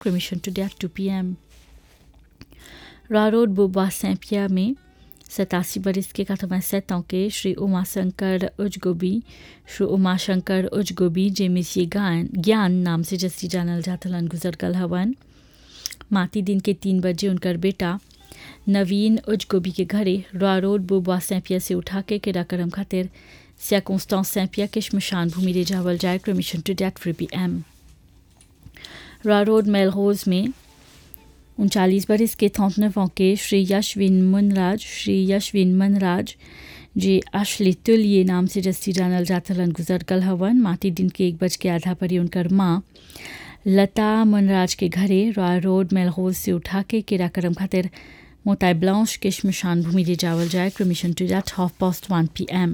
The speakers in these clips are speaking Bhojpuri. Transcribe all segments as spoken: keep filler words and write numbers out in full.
Cremation today at two P M. Raw road Boba scent पियर में सतासी बरस के सत्तासी ans के श्री उमाशंकर उजगोबी श्री उमाशंकर उजगोबी जे मिसिए ज्ञान ज्ञान नाम से जस्सी जानल जातलन गुजर गल हवन। माती दिन के तीन बजे उनकर बेटा नवीन उजगोबी के घरे रॉ रोड बोबा सेंट पियर से उठा के किराकरम खातिर सर्कंस्टेंस सेंट पियर के श्मशान भूमि ले जावल जाए cremation today at three P M. Raw road Melrose में उनचालीस बरस के उनतालीस ans के श्री यशविन मुनराज श्री यशविन मनराज जे आशली तुलिये नाम से जस्सी जानल जातलन गुजर गल हवन। माटी दिन के एक बज के आधा पर उनकर माँ लता मुनराज के घरे रॉ रोड मेलरोज से उठा के किराकरम खातिर मोताई ब्लांश के श्मशान भूमि ले जावल जाए cremation today at half past one P M.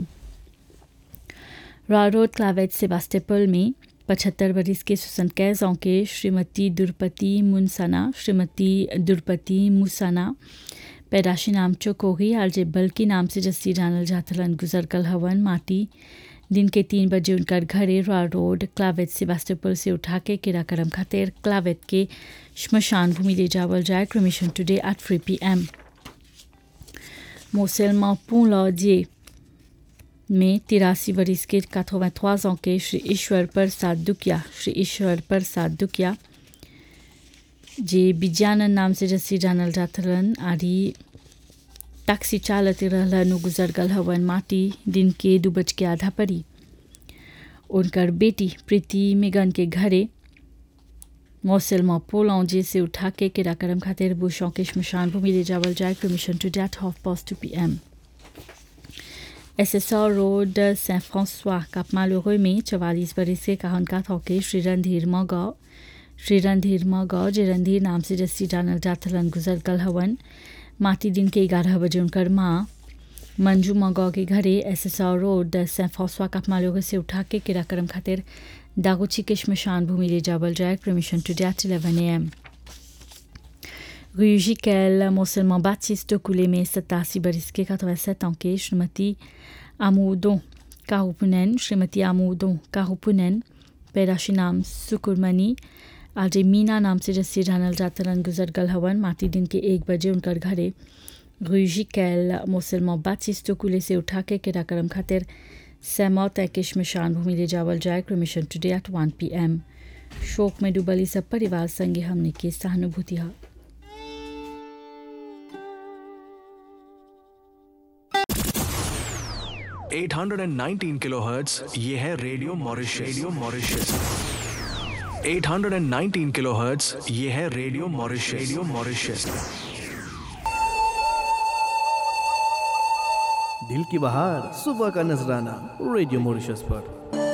Raw road क्लावेट सेबास्टोपोल में पचहत्तर बरस के सोixante-quinze ans के श्रीमती दुर्पति मुनसना श्रीमती दुर्पति मुसना पैदाशी नाम चोकोगी आलजे बल्कि नाम से जस्सी जानल जातलन गुजर गल हवन। माटी दिन के तीन बजे उनकर घरे रॉ रोड क्लावेट सेबास्टोपोल से उठा के किराकरम खातिर क्लावेट के श्मशान भूमि ले जावल जाए cremation today at three P M. मोसेलमा पुंलॉजिए में तिरासी बरस के quatre-vingt-trois ans के श्री ईश्वर प्रसाद दुकिया श्री ईश्वर प्रसाद दुकिया जे विज्ञानन नाम से जस्सी जानल जातलन आदि टैक्सी चालत रहलन गुजर गल हवन। माटी दिन के दो बज के आधा परी उनकर बेटी प्रीति मेगन के घरे मौसलमा पोलॉन्जे से उठा के किराकरम खातिर बुशों के श्मशान भूमि ले जावल जाए cremation today at half past two P M. S S R road scent फ्रांसोis cap malheureux में चवालीस बरस के quarante-quatre ans के श्री रणधीर मगाव श्री रणधीर मगाव जे रणधीर नाम से जस्सी जानल जातलन गुजर गल हवन। माटी दिन के ग्यारह बजे उनकर माँ मंजू मगाव के घरे S S R road scent फ्रांसोis cap malheureux से उठा के किराकरम खातिर दागोची के श्मशान भूमि ले जावल जाए cremation today at eleven A M. Rue Jiquel, Moselman Baptiste Coulé में सतासी बरस के quatre-vingt-sept ans के श्रीमती आमोदों काहुपुनन श्रीमती आमोदों काहुपुनन पैदाशी नाम सुकुरमनी आज मीना नाम से जस्सी जानल जातलन गुजर गल हवन। माटी दिन के एक बजे उनकर घरे Rue Jiquel, Moselman Baptiste Coulé से उठा के किराकरम खातिर सैमौत के श्मशान भूमि ले जावल जाए cremation today at one P M. शोक में डूबली सब परिवार संगे हमने की सहानुभूति है। eight nineteen किलोहर्ट्ज़ ये है radio Mauritius radio Mauritius eight nineteen kilohertz ये है रेडियो मॉरिशस रेडियो मॉरिशस। दिल की बहार सुबह का नजराना रेडियो मॉरिशस पर।